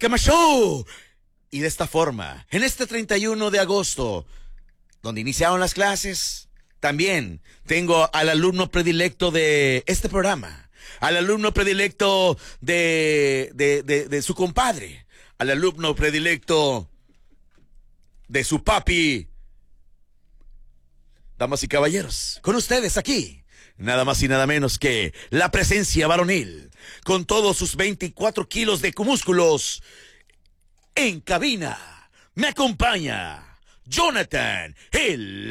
Show. Y de esta forma, en este 31 de agosto, donde iniciaron las clases, también tengo al alumno predilecto de este programa, al alumno predilecto de su compadre, al alumno predilecto de su papi. Damas y caballeros, con ustedes aquí, nada más y nada menos que la presencia varonil, con todos sus 24 kilos de músculos, en cabina, me acompaña Jonathan, el